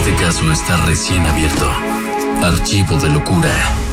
Este caso está recién abierto. Archivo de locura.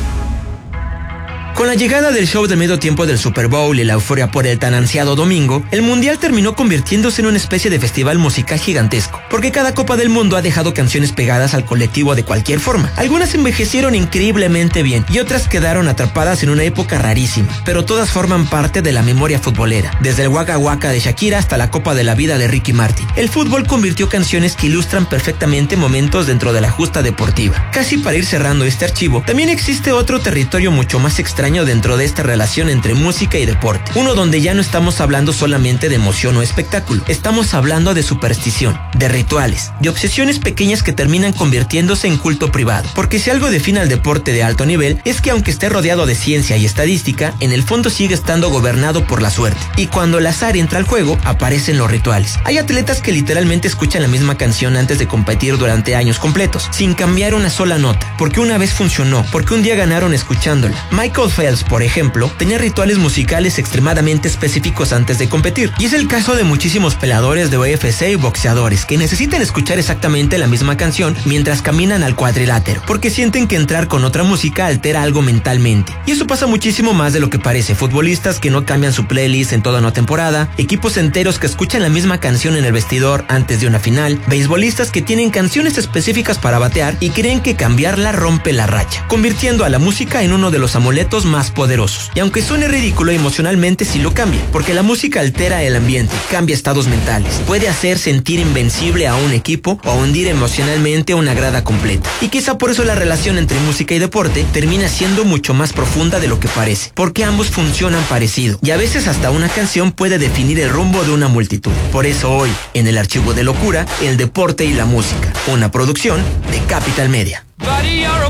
Con la llegada del show de medio tiempo del Super Bowl y la euforia por el tan ansiado domingo, el Mundial terminó convirtiéndose en una especie de festival musical gigantesco, porque cada Copa del Mundo ha dejado canciones pegadas al colectivo de cualquier forma. Algunas envejecieron increíblemente bien y otras quedaron atrapadas en una época rarísima, pero todas forman parte de la memoria futbolera, desde el Waka Waka de Shakira hasta la Copa de la Vida de Ricky Martin. El fútbol convirtió canciones que ilustran perfectamente momentos dentro de la justa deportiva. Casi para ir cerrando este archivo, también existe otro territorio mucho más extraño dentro de esta relación entre música y deporte. Uno donde ya no estamos hablando solamente de emoción o espectáculo. Estamos hablando de superstición, de rituales, de obsesiones pequeñas que terminan convirtiéndose en culto privado. Porque si algo define al deporte de alto nivel, es que aunque esté rodeado de ciencia y estadística, en el fondo sigue estando gobernado por la suerte. Y cuando el azar entra al juego, aparecen los rituales. Hay atletas que literalmente escuchan la misma canción antes de competir durante años completos, sin cambiar una sola nota, porque una vez funcionó, porque un día ganaron escuchándola. Michael Phelps, por ejemplo, tenía rituales musicales extremadamente específicos antes de competir, y es el caso de muchísimos peleadores de UFC y boxeadores que necesitan escuchar exactamente la misma canción mientras caminan al cuadrilátero, porque sienten que entrar con otra música altera algo mentalmente. Y eso pasa muchísimo más de lo que parece. Futbolistas que no cambian su playlist en toda una temporada, equipos enteros que escuchan la misma canción en el vestidor antes de una final, beisbolistas que tienen canciones específicas para batear y creen que cambiarla rompe la racha, convirtiendo a la música en uno de los amuletos más poderosos. Y aunque suene ridículo, emocionalmente sí lo cambia, porque la música altera el ambiente, cambia estados mentales, puede hacer sentir invencible a un equipo o hundir emocionalmente a una grada completa. Y quizá por eso la relación entre música y deporte termina siendo mucho más profunda de lo que parece, porque ambos funcionan parecido, y a veces hasta una canción puede definir el rumbo de una multitud. Por eso hoy, en el Archivo de Locura, el deporte y la música, una producción de Capital Media. Buddy, you're a